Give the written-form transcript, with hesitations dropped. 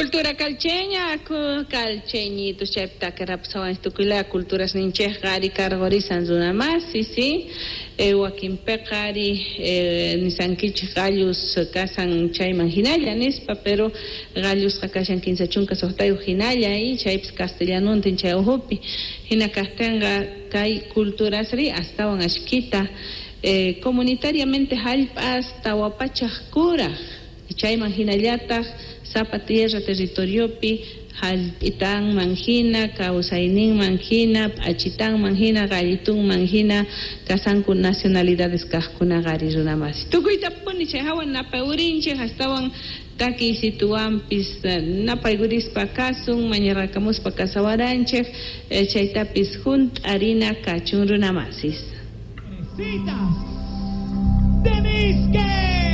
Cultura calcheña, calcheñitos, chepta que rapsaban estucula culturas ninche gari cargorizan zona más, sí. Joaquín Pecari, Nisankichi Gallus casan chay manginalla, nispa, pero Gallus casan 15 chuncas octay ujinalla y chaips castellano tincha ujupi. Hina castanga kai culturas ri hasta wan ashkita. Comunitariamente halpas tawapachakura, chay manginallata. Zapa tierra territoriopi halpitang manhina kausainin manhina achitang manhina galitung manhina kasankun nacionalidades kahkuna gari runamasi tukuitapuni chehawan napaurinche hastawan taki situampis napaigurispa kasun mañarakamuspa kasawaranche chaytapis junt harina kachun runamasis.